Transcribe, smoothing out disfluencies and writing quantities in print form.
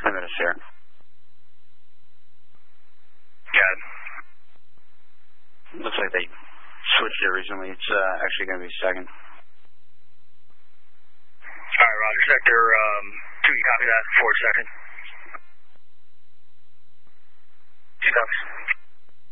20 minutes here. Yeah. Looks like they switched it recently. It's actually going to be second. All right, Roger. Sector 2, you copy that? Forward second. 2 copies.